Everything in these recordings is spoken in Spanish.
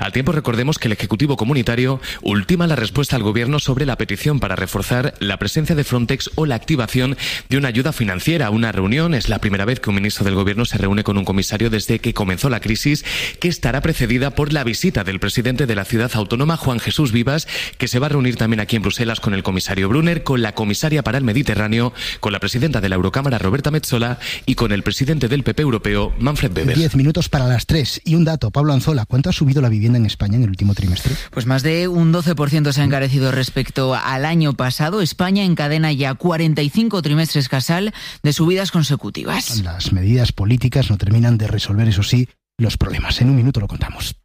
Al tiempo, recordemos que el Ejecutivo Comunitario ultima la respuesta al Gobierno sobre la petición para reforzar la presencia de Frontex o la activación de una ayuda financiera. Una reunión es la primera vez que un ministro del Gobierno se reúne con un comisario desde que comenzó la crisis, que estará precedida por la visita del presidente de la ciudad autónoma, Juan Jesús Vivas, que se va a reunir también aquí en Bruselas con el comisario Brunner, con la comisaria para el Mediterráneo, con la presidenta de la Eurocámara, Roberta Metsola, y con el presidente del PP europeo, Manfred Weber. 10 minutos para las 3. Y un dato, Pablo Anzola, ¿cuánto ha subido la vivienda en España en el último trimestre? Pues más de un 12% se ha encarecido respecto al año pasado. España encadena ya 45 trimestres casal de subidas consecutivas. Las medidas políticas no terminan de resolver, eso sí, los problemas. En un minuto lo contamos.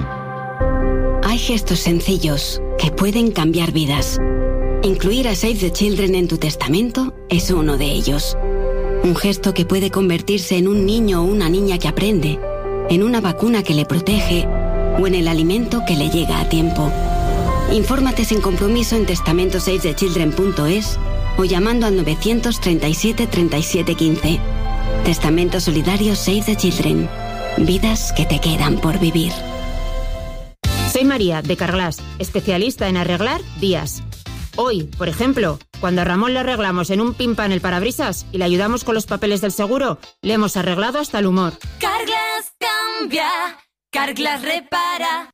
Hay gestos sencillos que pueden cambiar vidas. Incluir a Save the Children en tu testamento es uno de ellos. Un gesto que puede convertirse en un niño o una niña que aprende, en una vacuna que le protege o en el alimento que le llega a tiempo. Infórmate sin compromiso en testamentosavethechildren.es o llamando al 937 37 15. Testamento solidario Save the Children. Vidas que te quedan por vivir. Soy María, de Carglass, especialista en arreglar vías. Hoy, por ejemplo, cuando a Ramón le arreglamos en un pimpan el parabrisas y le ayudamos con los papeles del seguro, le hemos arreglado hasta el humor. Carglass cambia, Carglass repara.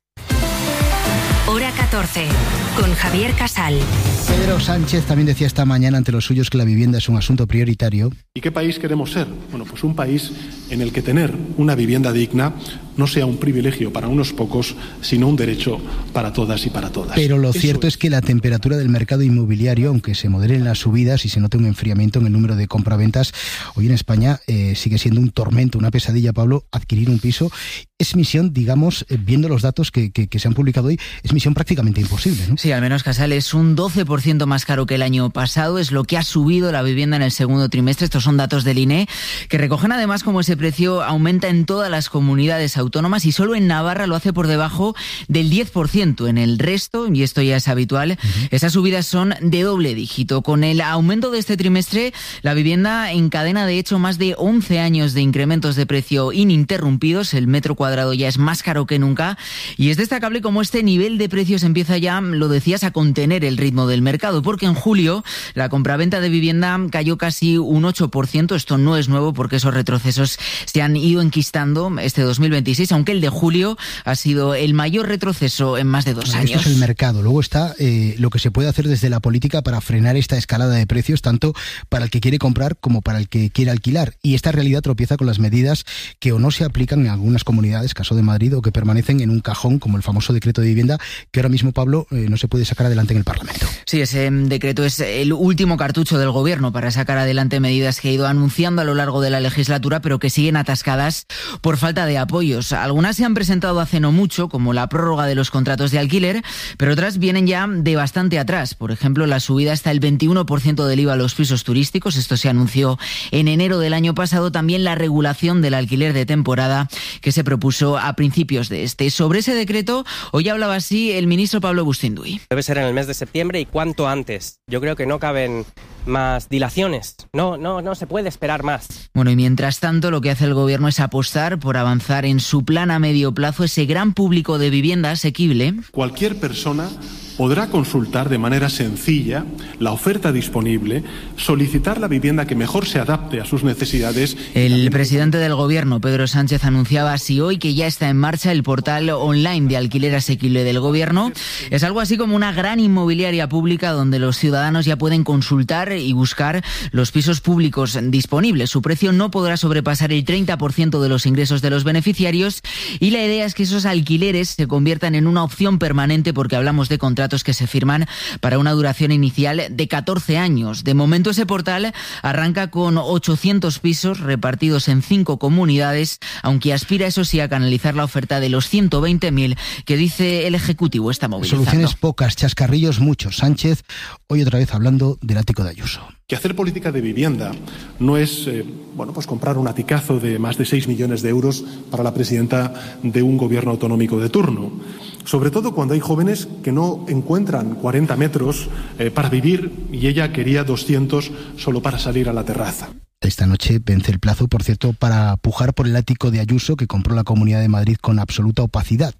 Hora 14, con Javier Casal. Pedro Sánchez también decía esta mañana ante los suyos que la vivienda es un asunto prioritario. ¿Y qué país queremos ser? Bueno, pues un país en el que tener una vivienda digna no sea un privilegio para unos pocos, sino un derecho para todas y para todas. Pero lo cierto es que la temperatura del mercado inmobiliario, aunque se moderen las subidas y se note un enfriamiento en el número de compraventas, hoy en España sigue siendo un tormento, una pesadilla, Pablo, adquirir un piso. Es misión, digamos, viendo los datos que se han publicado hoy, es misión prácticamente imposible, ¿no? Sí, al menos, Casal, es un 12% más caro que el año pasado, es lo que ha subido la vivienda en el segundo trimestre. Estos son datos del INE, que recogen además cómo ese precio aumenta en todas las comunidades autónomas y solo en Navarra lo hace por debajo del 10%. En el resto, y esto ya es habitual, esas subidas son de doble dígito. Con el aumento de este trimestre, la vivienda encadena de hecho más de 11 años de incrementos de precio ininterrumpidos. El metro cuadrado ya es más caro que nunca y es destacable cómo este nivel de precios empieza ya, lo decías, a contener el ritmo del mercado, porque en julio la compraventa de vivienda cayó casi un 8%. Esto no es nuevo porque esos retrocesos se han ido enquistando este 2026, aunque el de julio ha sido el mayor retroceso en más de 2 años. Esto es el mercado. Luego está lo que se puede hacer desde la política para frenar esta escalada de precios, tanto para el que quiere comprar como para el que quiere alquilar. Y esta realidad tropieza con las medidas que o no se aplican en algunas comunidades, caso de Madrid, o que permanecen en un cajón, como el famoso decreto de vivienda, que ahora mismo, Pablo, no se puede sacar adelante en el Parlamento. Sí, ese decreto es el último cartucho del Gobierno para sacar adelante medidas que ha ido anunciando a lo largo de la legislatura, pero que siguen atascadas por falta de apoyos. Algunas se han presentado hace no mucho, como la prórroga de los contratos de alquiler, pero otras vienen ya de bastante atrás. Por ejemplo, la subida hasta el 21% del IVA a los pisos turísticos. Esto se anunció en enero del año pasado. También la regulación del alquiler de temporada, que se propuso a principios de este. Sobre ese decreto, hoy hablaba así el ministro Pablo Bustinduy. Debe ser en el mes de septiembre y cuanto antes. Yo creo que no caben más dilaciones. No se puede esperar más. Bueno, y mientras tanto, lo que hace el Gobierno es apostar por avanzar en su plan a medio plazo, ese gran público de vivienda asequible. Cualquier persona podrá consultar de manera sencilla la oferta disponible, solicitar la vivienda que mejor se adapte a sus necesidades. El presidente del Gobierno, Pedro Sánchez, anunciaba así hoy que ya está en marcha el portal online de alquiler asequible del Gobierno. Es algo así como una gran inmobiliaria pública donde los ciudadanos ya pueden consultar y buscar los pisos públicos disponibles. Su precio no podrá sobrepasar el 30% de los ingresos de los beneficiarios y la idea es que esos alquileres se conviertan en una opción permanente, porque hablamos de contratos que se firman para una duración inicial de 14 años. De momento ese portal arranca con 800 pisos repartidos en 5 comunidades, aunque aspira, eso sí, a canalizar la oferta de los 120.000 que dice el Ejecutivo está movilizando. Soluciones pocas, chascarrillos muchos. Sánchez, hoy otra vez hablando del ático de Ayuso. Que hacer política de vivienda no es pues comprar un aticazo de más de 6 millones de euros para la presidenta de un gobierno autonómico de turno. Sobre todo cuando hay jóvenes que no encuentran 40 metros para vivir y ella quería 200 solo para salir a la terraza. Esta noche vence el plazo, por cierto, para pujar por el ático de Ayuso, que compró la Comunidad de Madrid con absoluta opacidad.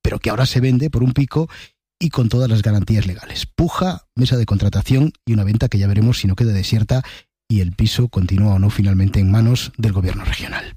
pero que ahora se vende por un pico y con todas las garantías legales. Puja, mesa de contratación y una venta que ya veremos si no queda desierta y el piso continúa o no finalmente en manos del gobierno regional.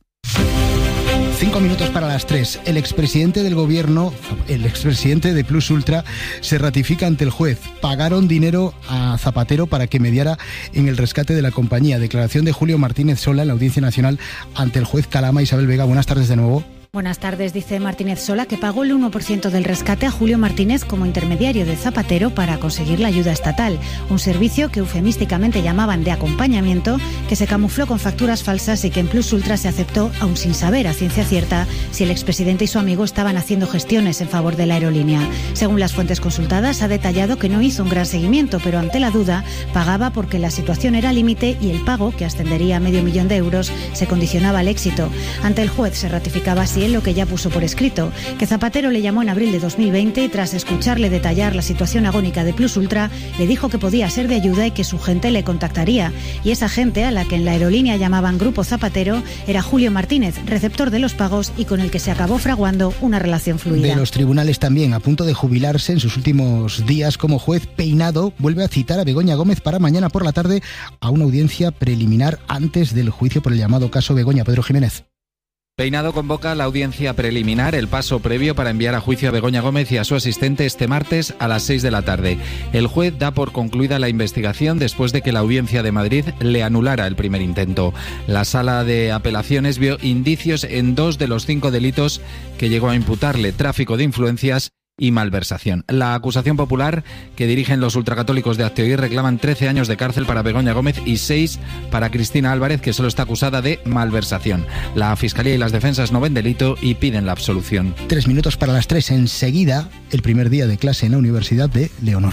5 minutos para las 3. El expresidente del gobierno, el expresidente de Plus Ultra, se ratifica ante el juez. Pagaron dinero a Zapatero para que mediara en el rescate de la compañía. Declaración de Julio Martínez Sola en la Audiencia Nacional ante el juez Calama. Isabel Vega, buenas tardes de nuevo. Buenas tardes, dice Martínez Sola que pagó el 1% del rescate a Julio Martínez como intermediario de Zapatero para conseguir la ayuda estatal, un servicio que eufemísticamente llamaban de acompañamiento, que se camufló con facturas falsas y que en Plus Ultra se aceptó aún sin saber a ciencia cierta si el expresidente y su amigo estaban haciendo gestiones en favor de la aerolínea. Según las fuentes consultadas, ha detallado que no hizo un gran seguimiento, pero ante la duda pagaba porque la situación era límite y el pago, que ascendería a $500,000 euros, se condicionaba al éxito. Ante el juez se ratificaba así lo que ya puso por escrito, que Zapatero le llamó en abril de 2020 y tras escucharle detallar la situación agónica de Plus Ultra, le dijo que podía ser de ayuda y que su gente le contactaría. Y esa gente, a la que en la aerolínea llamaban Grupo Zapatero, era Julio Martínez, receptor de los pagos y con el que se acabó fraguando una relación fluida. De los tribunales también, a punto de jubilarse en sus últimos días como juez, Peinado vuelve a citar a Begoña Gómez para mañana por la tarde a una audiencia preliminar antes del juicio por el llamado caso Begoña. Pedro Jiménez. Peinado convoca la audiencia preliminar, el paso previo para enviar a juicio a Begoña Gómez y a su asistente este martes a las 6 de la tarde. El juez da por concluida la investigación después de que la Audiencia de Madrid le anulara el primer intento. La Sala de Apelaciones vio indicios en 2 de los 5 delitos que llegó a imputarle: tráfico de influencias y malversación. La acusación popular que dirigen los ultracatólicos de Acteoír reclaman 13 años de cárcel para Begoña Gómez y 6 para Cristina Álvarez, que solo está acusada de malversación. La Fiscalía y las defensas no ven delito y piden la absolución. 3 minutos para las 3. Enseguida, el primer día de clase en la Universidad de Leonor.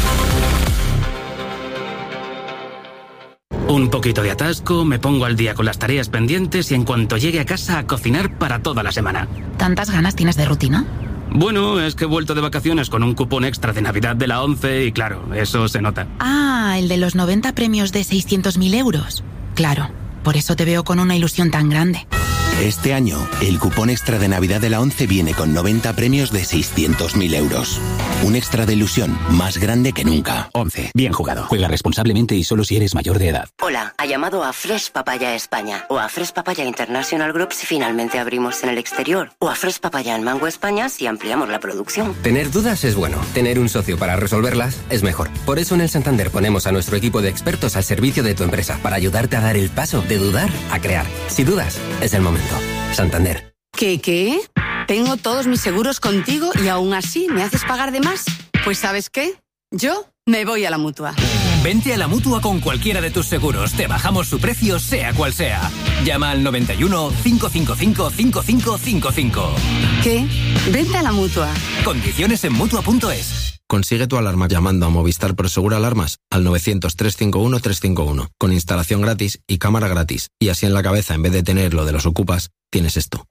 Un poquito de atasco, me pongo al día con las tareas pendientes y en cuanto llegue a casa a cocinar para toda la semana. ¿Tantas ganas tienes de rutina? Bueno, es que he vuelto de vacaciones con un cupón extra de Navidad de la 11 y claro, eso se nota. Ah, el de los 90 premios de 600.000 euros. Claro, por eso te veo con una ilusión tan grande. Este año, el cupón extra de Navidad de la 11 viene con 90 premios de 600.000 euros. Un extra de ilusión más grande que nunca. 11. Bien jugado. Juega responsablemente y solo si eres mayor de edad. Hola, ha llamado a Fresh Papaya España o a Fresh Papaya International Group si finalmente abrimos en el exterior o a Fresh Papaya en Mango España si ampliamos la producción. Tener dudas es bueno. Tener un socio para resolverlas es mejor. Por eso en el Santander ponemos a nuestro equipo de expertos al servicio de tu empresa para ayudarte a dar el paso de dudar a crear. Si dudas, es el momento. Santander. ¿Qué? Tengo todos mis seguros contigo y aún así me haces pagar de más. Pues ¿sabes qué? Yo me voy a la Mutua. Vente a la Mutua con cualquiera de tus seguros. Te bajamos su precio, sea cual sea. Llama al 91 555 5555. ¿Qué? Vente a la Mutua. Condiciones en Mutua.es. Consigue tu alarma llamando a Movistar Prosegur Alarmas al 900-351-351, con instalación gratis y cámara gratis. Y así en la cabeza, en vez de tener lo de los ocupas, tienes esto.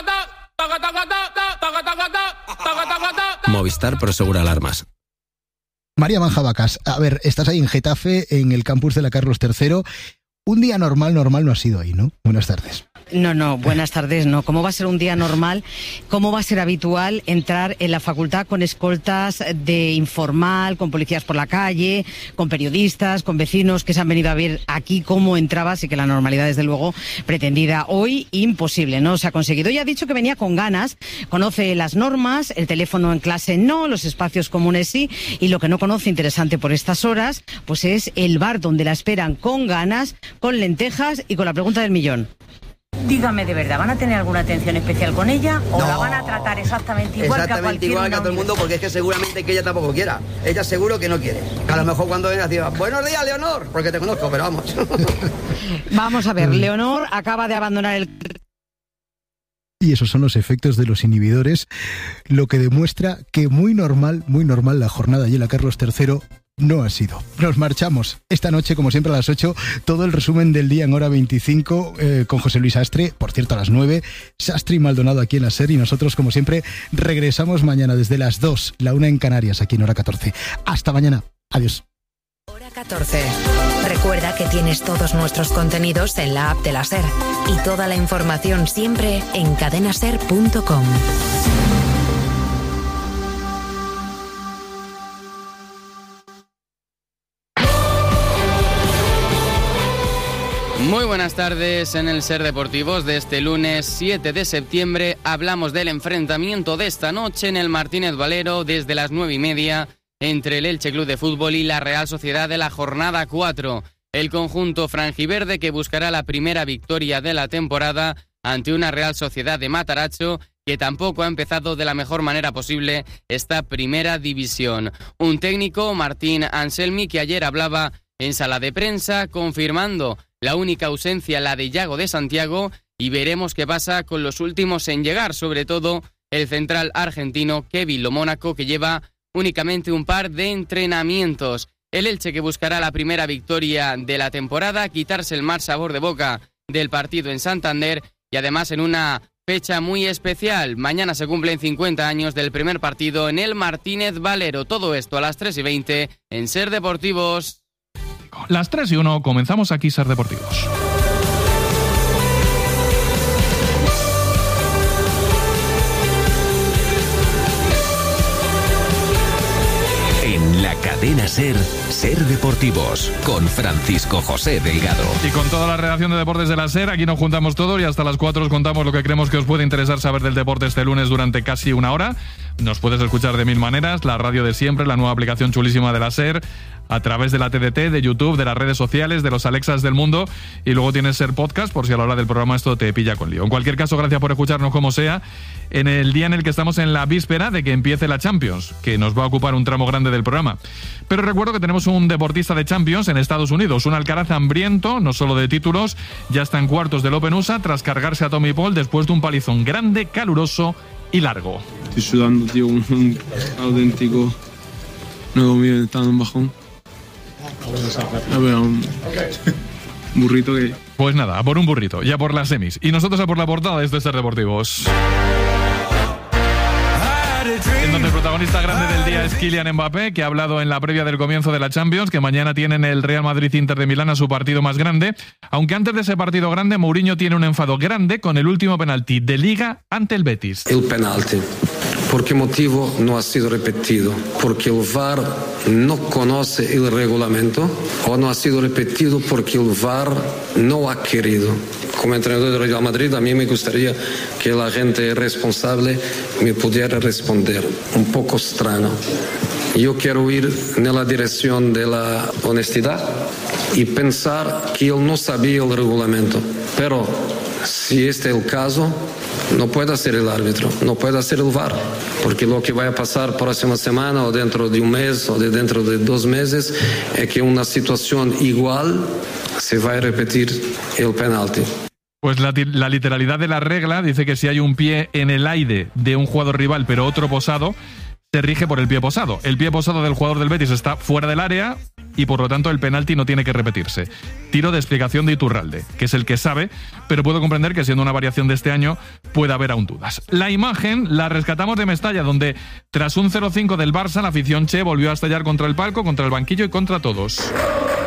Movistar Prosegur Alarmas. María Manjabacas, a ver, estás ahí en Getafe, en el campus de la Carlos III. Un día normal no ha sido ahí, ¿no? Buenas tardes. No, buenas tardes, no. ¿Cómo va a ser un día normal? ¿Cómo va a ser habitual entrar en la facultad con escoltas de informal, con policías por la calle, con periodistas, con vecinos que se han venido a ver aquí cómo entraba? Así que la normalidad, desde luego, pretendida hoy, imposible, ¿no? Se ha conseguido. Ya ha dicho que venía con ganas, conoce las normas, el teléfono en clase no, los espacios comunes sí, y lo que no conoce, interesante por estas horas, pues es el bar donde la esperan con ganas, con lentejas y con la pregunta del millón. Dígame de verdad, ¿van a tener alguna atención especial con ella o la van a tratar exactamente igual que a cualquier igual que a todo el mundo? Porque es que seguramente que ella tampoco quiera. Ella seguro que no quiere. A lo mejor cuando venga diga, buenos días, Leonor, porque te conozco, pero vamos. Vamos a ver, Leonor acaba de abandonar el... Y esos son los efectos de los inhibidores, lo que demuestra que muy normal la jornada allí en la Carlos III no ha sido. Nos marchamos. Esta noche, como siempre, a las 8, todo el resumen del día en hora 25 con José Luis Astre. Por cierto, a las 9, Sastre y Maldonado aquí en la SER. Y nosotros, como siempre, regresamos mañana desde las 2, la 1 en Canarias, aquí en hora 14. Hasta mañana. Adiós. Hora 14. Recuerda que tienes todos nuestros contenidos en la app de la SER. Y toda la información siempre en cadenaser.com. Muy buenas tardes. En el Ser Deportivos de este lunes 7 de septiembre hablamos del enfrentamiento de esta noche en el Martínez Valero desde las 9:30 entre el Elche Club de Fútbol y la Real Sociedad de la jornada 4. El conjunto franjiverde que buscará la primera victoria de la temporada ante una Real Sociedad de Matarazzo que tampoco ha empezado de la mejor manera posible esta primera división. Un técnico, Martín Anselmi, que ayer hablaba en sala de prensa confirmando la única ausencia, la de Yago de Santiago, y veremos qué pasa con los últimos en llegar, sobre todo el central argentino Kevin Lo Mónaco, que lleva únicamente un par de entrenamientos. El Elche que buscará la primera victoria de la temporada, quitarse el mal sabor de boca del partido en Santander y además en una fecha muy especial. Mañana se cumplen 50 años del primer partido en el Martínez Valero. Todo esto a las 3:20 en Ser Deportivos. Las 3:01 comenzamos aquí Ser Deportivos. En la cadena Ser, Ser Deportivos, con Francisco José Delgado. Y con toda la redacción de Deportes de la Ser, aquí nos juntamos todos y hasta las 4 os contamos lo que creemos que os puede interesar saber del deporte este lunes durante casi una hora. Nos puedes escuchar de 1000 maneras, la radio de siempre, la nueva aplicación chulísima de la Ser, a través de la TDT, de YouTube, de las redes sociales, de los Alexas del mundo, y luego tienes Ser Podcast por si a la hora del programa esto te pilla con lío. En cualquier caso, gracias por escucharnos como sea, en el día en el que estamos en la víspera de que empiece la Champions, que nos va a ocupar un tramo grande del programa. Pero recuerdo que tenemos un deportista de Champions en Estados Unidos, un Alcaraz hambriento, no solo de títulos, ya está en cuartos del Open USA tras cargarse a Tommy Paul después de un palizón grande, caluroso y largo. Estoy sudando, tío, un auténtico. No he comido, está en un bajón. A ver, un burrito que... Pues nada, a por un burrito, ya por las semis. Y nosotros a por la portada de este Ser Deportivos. En donde el protagonista grande del día es Kylian Mbappé, que ha hablado en la previa del comienzo de la Champions, que mañana tienen el Real Madrid-Inter de Milán a su partido más grande. Aunque antes de ese partido grande, Mourinho tiene un enfado grande con el último penalti de Liga ante el Betis. El penalti. ¿Por qué motivo no ha sido repetido? ¿Porque el VAR no conoce el reglamento o no ha sido repetido porque el VAR no ha querido? Como entrenador del Real Madrid, a mí me gustaría que la gente responsable me pudiera responder. Un poco extraño. Yo quiero ir en la dirección de la honestidad y pensar que él no sabía el reglamento. Pero si este es el caso, no puede ser el árbitro, no puede ser el VAR, porque lo que va a pasar próxima semana o dentro de un mes o dentro de 2 meses es que una situación igual se va a repetir el penalti. Pues la literalidad de la regla dice que si hay un pie en el aire de un jugador rival pero otro posado, se rige por el pie posado. El pie posado del jugador del Betis está fuera del área y por lo tanto el penalti no tiene que repetirse. Tiro de explicación de Iturralde, que es el que sabe, pero puedo comprender que siendo una variación de este año puede haber aún dudas. La imagen la rescatamos de Mestalla, donde tras un 0-5 del Barça, la afición che volvió a estallar contra el palco, contra el banquillo y contra todos.